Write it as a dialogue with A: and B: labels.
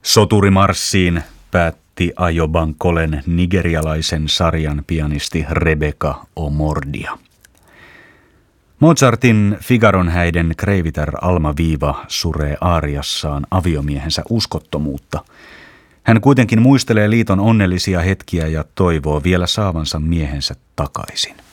A: Soturimarssiin, päätti Ayoban Kolen nigerialaisen sarjan pianisti Rebecca Omordia. Mozartin Figaron häiden kreivitär Alma Viva suree aariassaan aviomiehensä uskottomuutta. Hän kuitenkin muistelee liiton onnellisia hetkiä ja toivoo vielä saavansa miehensä takaisin.